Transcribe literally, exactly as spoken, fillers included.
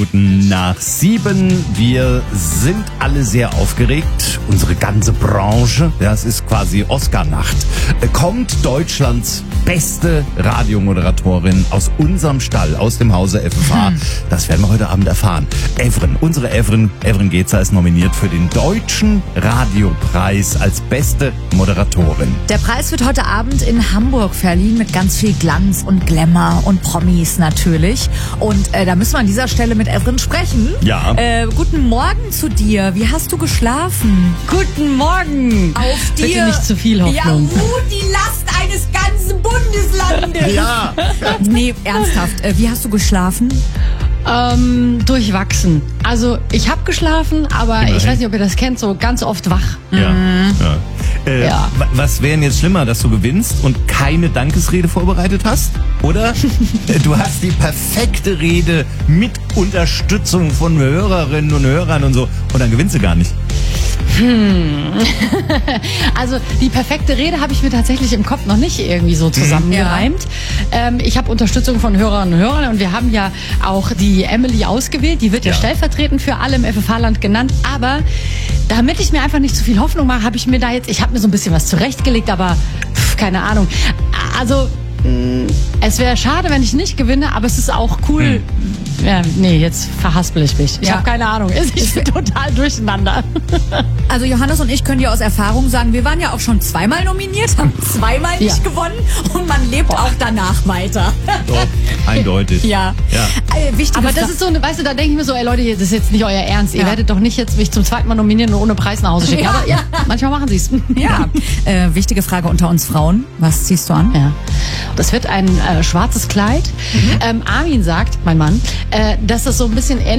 Minuten nach sieben. Wir sind alle sehr aufgeregt. Unsere ganze Branche, ja, es ist quasi Oscar-Nacht. Kommt Deutschlands beste Radiomoderatorin aus unserem Stall, aus dem Hause F F H? Hm. Das werden wir heute Abend erfahren. Evren, unsere Evren, Evren Gezer ist nominiert für den Deutschen Radiopreis als beste Moderatorin. Der Preis wird heute Abend in Hamburg verliehen mit ganz viel Glanz und Glamour und Promis natürlich. Und äh, da müssen wir an dieser Stelle mit Evren sprechen. Ja. Äh, guten Morgen zu dir. Wie hast du geschlafen? Guten Morgen. Auf dir. Bitte nicht zu viel Hoffnung. Ja, ruht die Last eines ganzen Bundeslandes. Ja. Nee, ernsthaft. Äh, wie hast du geschlafen? Ähm, durchwachsen. Also ich habe geschlafen, aber Immerhin. ich weiß nicht, ob ihr das kennt, so ganz oft wach. Ja. ja. Äh, Ja. wa- Was wäre denn jetzt schlimmer, dass du gewinnst und keine Dankesrede vorbereitet hast? Oder äh, du hast die perfekte Rede mit Unterstützung von Hörerinnen und Hörern und so und dann gewinnst du gar nicht. Also die perfekte Rede habe ich mir tatsächlich im Kopf noch nicht irgendwie so zusammengereimt. Ähm, ich habe Unterstützung von Hörerinnen und Hörern und wir haben ja auch die Emily ausgewählt. Die wird ja, Ja. stellvertretend für alle im F F H-Land genannt. Aber damit ich mir einfach nicht zu viel Hoffnung mache, habe ich mir da jetzt, ich habe mir so ein bisschen was zurechtgelegt, aber pff, keine Ahnung. Also mh, es wäre schade, wenn ich nicht gewinne, aber es ist auch cool. Ja, nee, jetzt verhaspel ich mich. Ich Ja. habe keine Ahnung. Ich bin total durcheinander. Also Johannes und ich können dir aus Erfahrung sagen, wir waren ja auch schon zweimal nominiert, haben zweimal nicht Ja. gewonnen und man lebt auch danach weiter. Doch, eindeutig. Ja. Ja. Äh, wichtige Aber das Fra- ist so, eine- weißt du, da denke ich mir so, ey Leute, das ist jetzt nicht euer Ernst. Ihr Ja. werdet doch nicht jetzt mich zum zweiten Mal nominieren und ohne Preis nach Hause schicken. Ja. Aber ja, manchmal machen sie es. Ja, äh, wichtige Frage unter uns Frauen. Was ziehst du an? Ja. Das wird ein äh, schwarzes Kleid. Ähm, Armin sagt, mein Mann, äh, dass das so ein bisschen ähnlich